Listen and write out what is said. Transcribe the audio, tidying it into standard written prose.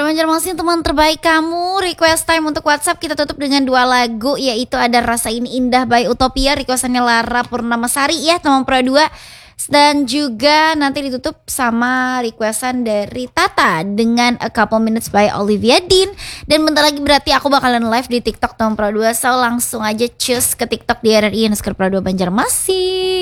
Banjarmasin, teman terbaik kamu. Request time untuk WhatsApp kita tutup dengan 2 lagu, yaitu ada Rasa Ini Indah by Utopia, requestannya Lara Purnamasari ya, teman Pro 2. Dan juga nanti ditutup sama requestan dari Tata dengan A Couple Minutes by Olivia Dean. Dan bentar lagi berarti aku bakalan live di TikTok teman Pro 2. So langsung aja cus ke TikTok di RRI _Pro 2 Banjarmasin.